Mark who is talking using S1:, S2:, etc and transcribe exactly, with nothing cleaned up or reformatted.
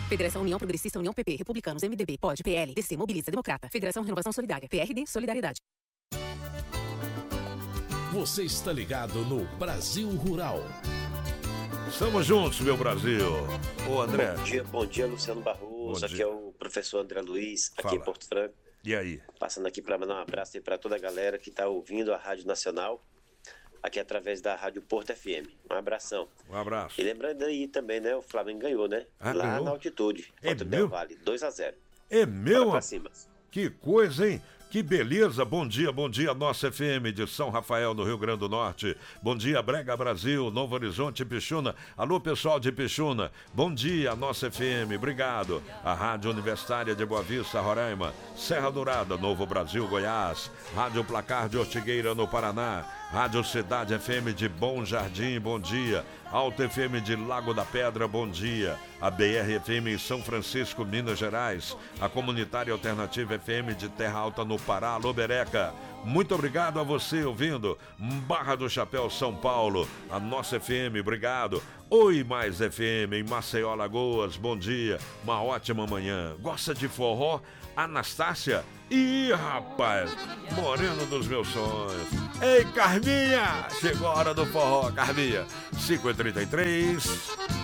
S1: Federação União Progressista, União P P, Republicanos, M D B, P O D, P L, D C, Mobiliza, Democrata. Federação Renovação Solidária, P R D, Solidariedade.
S2: Você está ligado no Brasil Rural.
S3: Estamos juntos, meu Brasil. Ô, André.
S4: Bom dia, bom dia, Luciano Barroso. Aqui é o professor André Luiz, aqui
S3: Fala.
S4: em Porto Franco.
S3: E aí?
S4: Passando aqui para mandar um abraço aí para toda a galera que está ouvindo a Rádio Nacional, aqui através da Rádio Porto F M. Um abração.
S3: Um abraço.
S4: E lembrando aí também, né, o Flamengo ganhou, né?
S3: Ah,
S4: Lá
S3: ganhou?
S4: na altitude,
S3: É
S4: contra o
S3: meu?
S4: Del Valle, dois a zero.
S3: É meu?
S4: Bora pra cima.
S3: Que coisa, hein? Que beleza, bom dia, bom dia, nossa F M de São Rafael, no Rio Grande do Norte. Bom dia, Brega Brasil, Novo Horizonte, Pixuna. Alô, pessoal de Pixuna, bom dia, nossa F M, obrigado. A Rádio Universitária de Boa Vista, Roraima. Serra Dourada, Novo Brasil, Goiás. Rádio Placar de Ortigueira, no Paraná. Rádio Cidade F M de Bom Jardim, bom dia. Alto F M de Lago da Pedra, bom dia. A B R F M em São Francisco, Minas Gerais. A Comunitária Alternativa F M de Terra Alta, no Pará, Alô, Bereca. Muito obrigado a você ouvindo Barra do Chapéu, São Paulo. A nossa F M, obrigado. Oi Mais F M em Maceió, Alagoas, bom dia. Uma ótima manhã. Gosta de forró? Anastácia? Ih, rapaz, moreno dos meus sonhos. Ei, Carminha! Chegou a hora do forró, Carminha. cinco e trinta e três.